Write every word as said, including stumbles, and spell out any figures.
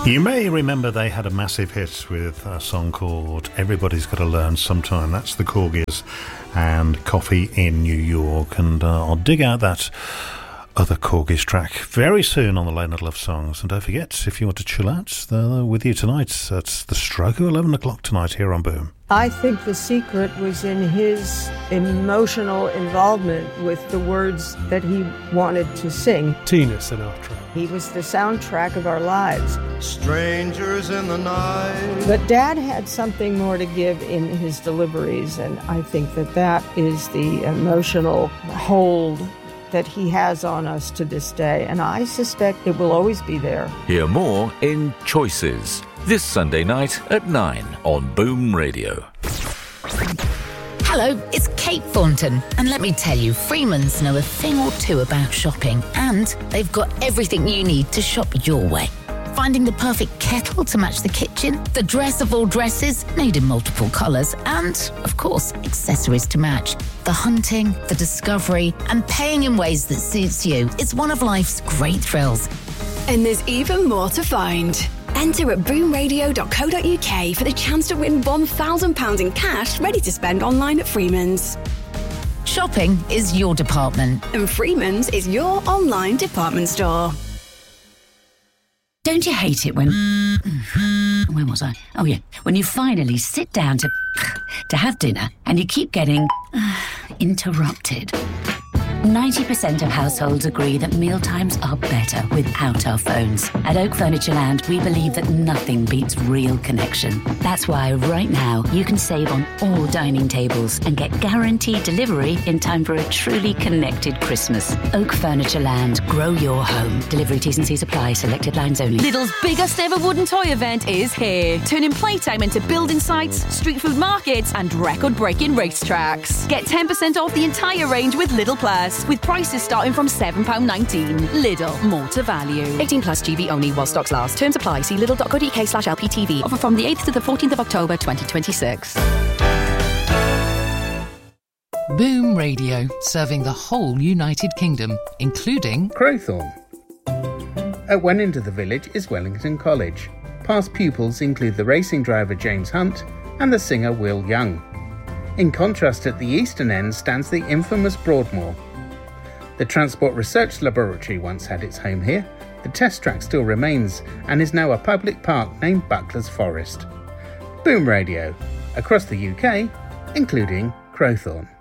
You may remember they had a massive hit with a song called Everybody's Gotta Learn Sometime. That's the Corgis and Coffee in New York. And uh, I'll dig out that other Corgis track very soon on the Late Night Love Songs. And don't forget, if you want to chill out, they're with you tonight. That's the stroke of eleven o'clock tonight here on Boom. I think the secret was in his emotional involvement with the words that he wanted to sing. Tina Sinatra. He was the soundtrack of our lives. Strangers in the night. But Dad had something more to give in his deliveries, and I think that that is the emotional hold that he has on us to this day, and I suspect it will always be there. Hear more in Choices, this Sunday night at nine on Boom Radio. Hello, it's Kate Thornton, and let me tell you, Freeman's know a thing or two about shopping, and they've got everything you need to shop your way. Finding the perfect kettle to match the kitchen, the dress of all dresses, made in multiple colours, and, of course, accessories to match. The hunting, the discovery, and paying in ways that suits you is one of life's great thrills. And there's even more to find. Enter at boom radio dot co dot uk for the chance to win one thousand pounds in cash ready to spend online at Freeman's. Shopping is your department. And Freeman's is your online department store. Don't you hate it when... Where was I? Oh, yeah. When you finally sit down to... to have dinner and you keep getting... Uh, interrupted. ninety percent of households agree that mealtimes are better without our phones. At Oak Furniture Land, we believe that nothing beats real connection. That's why right now you can save on all dining tables and get guaranteed delivery in time for a truly connected Christmas. Oak Furniture Land. Grow your home. Delivery T's and C's apply. Selected lines only. Lidl's biggest ever wooden toy event is here. Turning playtime into building sites, street food markets and record-breaking racetracks. Get ten percent off the entire range with Lidl Plus, with prices starting from seven pounds nineteen. Lidl, more to value. eighteen plus G B only while stocks last. Terms apply. See lidl dot co dot uk slash L P T V. Offer from the eighth to the fourteenth of October twenty twenty-six. Boom Radio, serving the whole United Kingdom, including Crowthorne. At one end of the village is Wellington College. Past pupils include the racing driver James Hunt and the singer Will Young. In contrast, at the eastern end stands the infamous Broadmoor. The Transport Research Laboratory once had its home here. The test track still remains and is now a public park named Buckler's Forest. Boom Radio, across the U K, including Crowthorne.